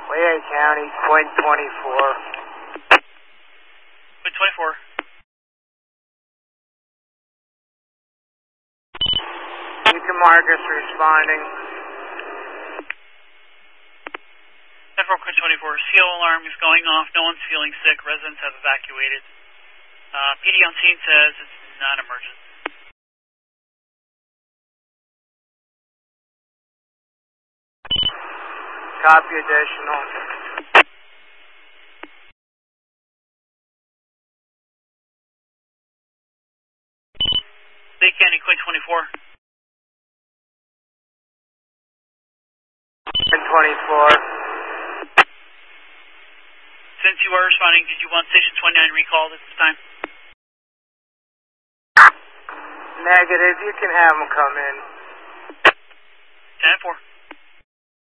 Lehigh County, point 24. Point 24. Beacon Marcus responding. 10-4, point 24. CO alarm is going off. No one's feeling sick. Residents have evacuated. PD on scene says it's non-emergent. Copy additional. Lake County, point 24. Point 24. Since you are responding, did you want Station 29 recalled at this time? Negative, you can have them come in. 10-4.